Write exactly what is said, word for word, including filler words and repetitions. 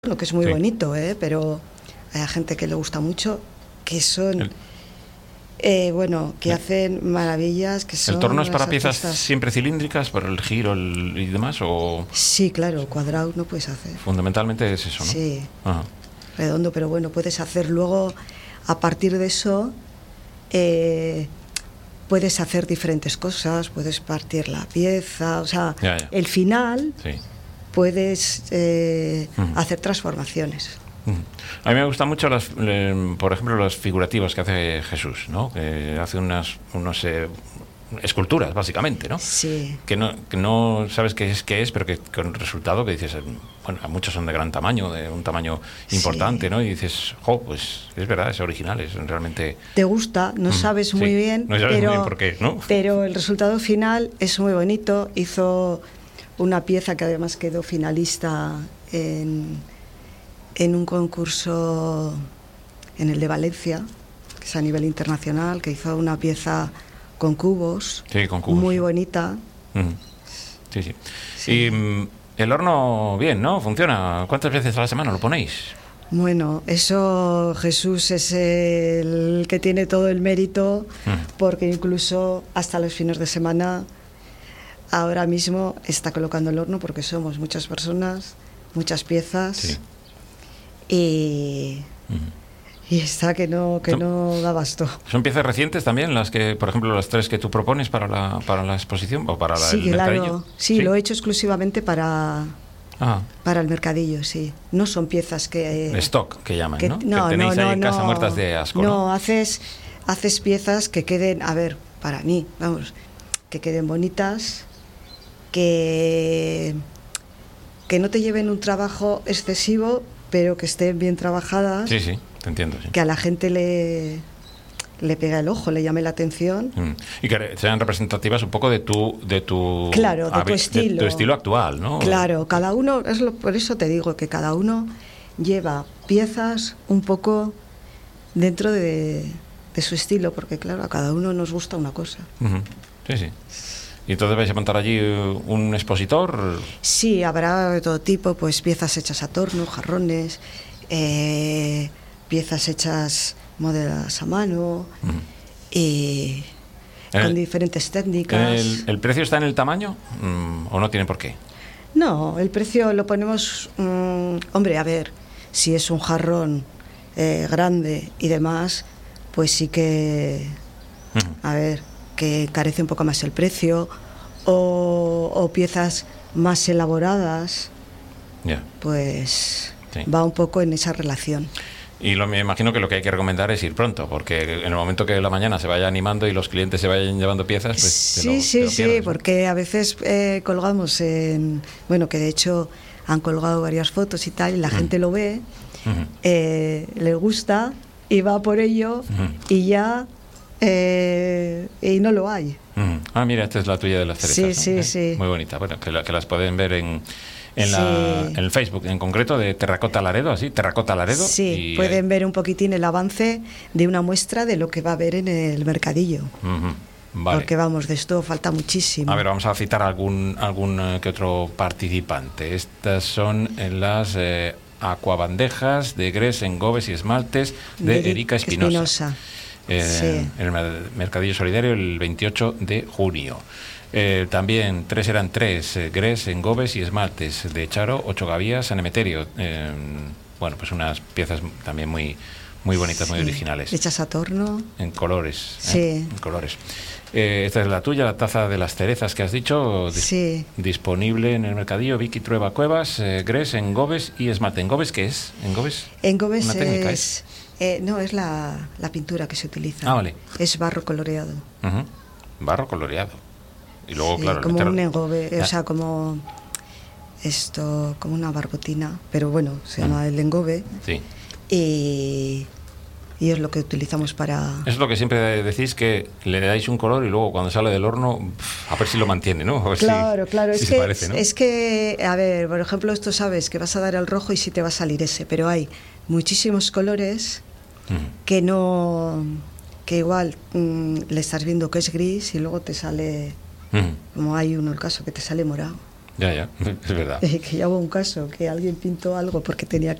Lo que es muy Sí. bonito, ¿eh? Pero hay gente que le gusta mucho, que son, El, eh, bueno, que el, hacen maravillas, que son ¿El torno es las para piezas artistas. siempre cilíndricas, por el giro el, y demás? ¿O Sí, claro, cuadrado no puedes hacer. fundamentalmente es eso, no? Sí, Ajá. redondo, pero bueno, puedes hacer luego, a partir de eso, eh, puedes hacer diferentes cosas, puedes partir la pieza, o sea, Ya, ya. el final Sí. puedes eh, Ujú. hacer transformaciones. Ujú. A mí me gustan mucho, las, eh, por ejemplo, las figurativas que hace Jesús, ¿no? Que hace unas unos, eh, esculturas, básicamente, ¿no? Sí. Que no, que no sabes qué es, qué es, pero que con el resultado que dices, eh, bueno, muchos son de gran tamaño, de un tamaño importante, Sí. ¿no? Y dices, jo, pues es verdad, es original, es realmente... Te gusta, no Mm, sabes sí. muy bien, No sabes pero, muy bien por qué, ¿no? pero el resultado final es muy bonito. Hizo una pieza que además quedó finalista en, en un concurso en el de Valencia, que es a nivel internacional, que hizo una pieza con cubos, Sí, con cubos. muy bonita. Ujú. Sí, sí. Sí. Y mm, el horno, bien, ¿no? Funciona. ¿Cuántas veces a la semana lo ponéis? Bueno, eso Jesús es el que tiene todo el mérito, Mm. porque incluso hasta los fines de semana ahora mismo está colocando el horno, porque somos muchas personas, muchas piezas, Sí. y, Ujú. y está que no que Son- no da abasto. ¿Son piezas recientes también las que, por ejemplo, las tres que tú propones para la, para la exposición o para la, Sí, el mercadillo? claro, sí, lo he hecho exclusivamente para, Ah, para el mercadillo, sí. No son piezas que... de stock, que llaman, que- ¿no? no, que tenéis no, ahí no, en casa no. muertas de asco, ¿no? No, haces, haces piezas que queden, a ver, para mí, vamos, que queden bonitas, que, que no te lleven un trabajo excesivo, pero que estén bien trabajadas, Sí, sí, te entiendo, sí. que a la gente le, le pega el ojo, le llame la atención. Mm. Y que sean representativas un poco de tu de tu Claro, de tu habi- estilo. tu estilo actual, ¿no? Claro, cada uno, es lo, por eso te digo que cada uno lleva piezas un poco dentro de, de su estilo, porque claro, a cada uno nos gusta una cosa. Ujú. Sí, sí. Y entonces vais a montar allí eh, un expositor. Sí, habrá de todo tipo, pues piezas hechas a torno, jarrones, eh, piezas hechas modeladas a mano, Ujú. y El- con diferentes técnicas. ¿El, el precio está en el tamaño mm, o no tiene por qué? No, el precio lo ponemos, mm, hombre, a ver, si es un jarrón eh, grande y demás, pues sí que, Ujú. a ver, que carece un poco más el precio, o, o piezas más elaboradas, Ya. pues Sí. va un poco en esa relación. Y lo, me imagino que lo que hay que recomendar es ir pronto, porque en el momento que la mañana se vaya animando y los clientes se vayan llevando piezas, pues te Sí, lo- te sí, lo sí, pierdes, ¿no? porque a veces eh, colgamos en, bueno, que de hecho han colgado varias fotos y tal, y la Mm. gente lo ve, Ujú. eh, le gusta y va por ello, Ujú. y ya eh, y no lo hay. Ujú. Ah, mira, esta es la tuya de las cerezas. Sí, ¿no? sí, Eh, sí. Muy bonita. Bueno, que, la- que las pueden ver en, en, la, Sí. en el Facebook, en concreto, de Terracota Laredo, así, Terracota Laredo. Sí, y pueden ahí- ver un poquitín el avance de una muestra de lo que va a haber en el mercadillo. Ujú. Vale. Porque vamos, de esto falta muchísimo. A ver, vamos a citar algún algún eh, que otro participante. Estas son en las eh, acuabandejas de Gres, Engobes y Esmaltes de, De Erika Espinosa. Espinosa. Eh, Sí. En el mer- Mercadillo Solidario el veintiocho de junio. Eh, también tres eran tres, eh, Gres, Engobes y Esmaltes de Charo, Ocho Gavías, San Emeterio. Eh, bueno, pues unas piezas también muy muy bonitas, muy Sí. originales. Hechas a torno. En colores. ¿eh? Sí. En colores. Eh, esta es la tuya, la taza de las cerezas que has dicho. dis- Sí. Disponible en el mercadillo. Vicky Trueba Cuevas, eh, Gres, Engobes y Esmalte. ¿Engobes qué es? ¿Engobes? Engobes Una técnica, es... eh, no, es la, la pintura que se utiliza. Ah, vale. Es barro coloreado. Ujú. Barro coloreado. Y luego, Sí, claro, el como meter- un engobe, Ah, o sea, como esto, como una barbotina, pero bueno, se llama Mm. el engobe, Sí. y, y es lo que utilizamos para... Es lo que siempre decís, que le dais un color y luego cuando sale del horno, pf, a ver si lo mantiene, ¿no? A ver si- Claro, claro, si es, se que, parece, ¿no? es que, a ver, por ejemplo, esto sabes que vas a dar el rojo y sí te va a salir ese, pero hay muchísimos colores Ujú. que no, que igual mm, le estás viendo que es gris y luego te sale, Ujú. como hay uno el caso, que te sale morado. Ya, ya, es verdad. Que ya hubo un caso que alguien pintó algo porque tenía